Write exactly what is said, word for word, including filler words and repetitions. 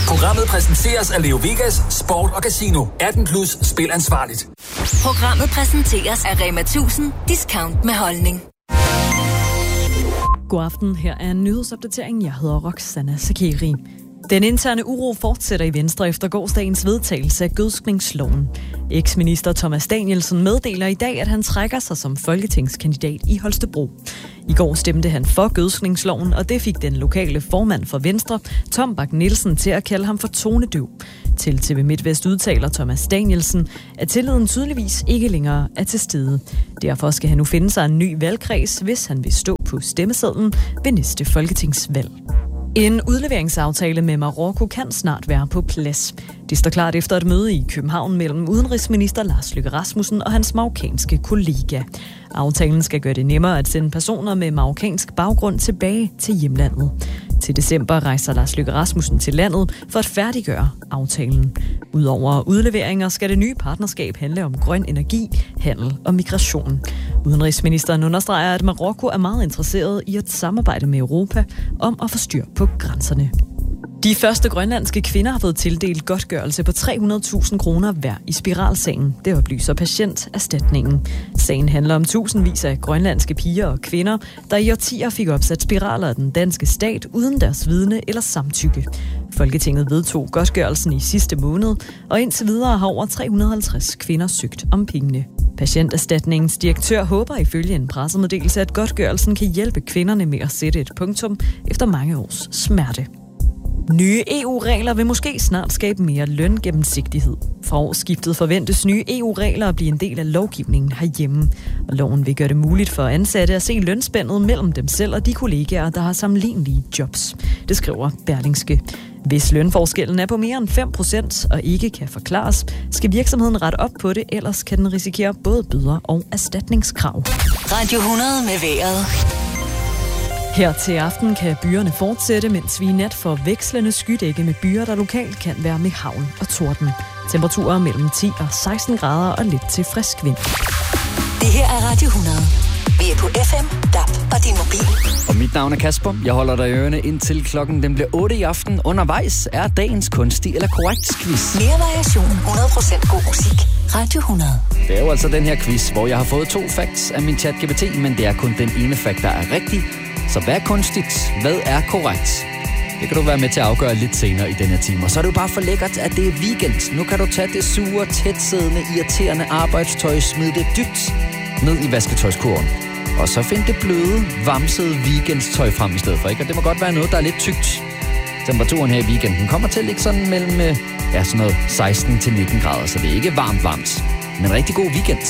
Programmet præsenteres af Leo Vegas, Sport og Casino. atten plus, spil ansvarligt. Programmet præsenteres af Rema tusind, discount med holdning. God aften, her er en nyhedsopdatering. Jeg hedder Roxanna Sakiri. Den interne uro fortsætter i Venstre efter gårsdagens vedtagelse af gødskningsloven. Eksminister Thomas Danielsen meddeler i dag, at han trækker sig som folketingskandidat i Holstebro. I går stemte han for gødskningsloven, og det fik den lokale formand for Venstre, Tom Bak Nielsen, til at kalde ham for tonedøv. Til T V MidtVest udtaler Thomas Danielsen, at tilliden tydeligvis ikke længere er til stede. Derfor skal han nu finde sig en ny valgkreds, hvis han vil stå på stemmesedlen ved næste folketingsvalg. En udleveringsaftale med Marokko kan snart være på plads. Det står klart efter et møde i København mellem udenrigsminister Lars Løkke Rasmussen og hans marokkanske kollega. Aftalen skal gøre det nemmere at sende personer med marokkansk baggrund tilbage til hjemlandet. Til december rejser Lars Løkke Rasmussen til landet for at færdiggøre aftalen. Udover udleveringer skal det nye partnerskab handle om grøn energi, handel og migration. Udenrigsministeren understreger, at Marokko er meget interesseret i at samarbejde med Europa om at få styr på grænserne. De første grønlandske kvinder har fået tildelt godtgørelse på tre hundrede tusind kroner hver i spiralsagen. Det oplyser patienterstatningen. Sagen handler om tusindvis af grønlandske piger og kvinder, der i årtier fik opsat spiraler af den danske stat uden deres vidne eller samtykke. Folketinget vedtog godtgørelsen i sidste måned, og indtil videre har over tre hundrede og halvtreds kvinder søgt om pengene. Patienterstatningens direktør håber ifølge en pressemeddelelse, at godtgørelsen kan hjælpe kvinderne med at sætte et punktum efter mange års smerte. Nye E U-regler vil måske snart skabe mere løngennemsigtighed. Fra årsskiftet forventes nye E U-regler at blive en del af lovgivningen herhjemme. Og loven vil gøre det muligt for ansatte at se lønspændet mellem dem selv og de kollegaer, der har sammenlignelige jobs. Det skriver Berlingske. Hvis lønforskellen er på mere end fem procent og ikke kan forklares, skal virksomheden rette op på det, ellers kan den risikere både bøder og erstatningskrav. Radio hundrede med vejret. Her til aften kan byerne fortsætte, mens vi i nat får vekslende skydække med byer, der lokalt kan være med hagl og torden. Temperaturer mellem ti og seksten grader og lidt til frisk vind. Det her er Radio hundrede. Vi er på F M, D A B og din mobil. Og mit navn er Kasper. Jeg holder dig i ørerne indtil klokken den bliver otte i aften. Undervejs er dagens kunstig eller korrekt quiz. Mere variation, hundrede procent god musik. Radio hundrede. Det er jo altså den her quiz, hvor jeg har fået to facts af min ChatGPT, men det er kun den ene fact, der er rigtig. Så hvad er kunstigt? Hvad er korrekt? Det kan du være med til at afgøre lidt senere i den her time. Og så er det jo bare for lækkert, at det er weekend. Nu kan du tage det sure, tætsiddende, irriterende arbejdstøj, smide det dybt ned i vasketøjskurven. Og så find det bløde, vamsede weekendstøj frem i stedet for, ikke? Og det må godt være noget, der er lidt tykt. Temperaturen her i weekenden kommer til at ligge sådan mellem ja, sådan noget seksten til nitten grader, så det er ikke varmt varmt. Men rigtig god weekend.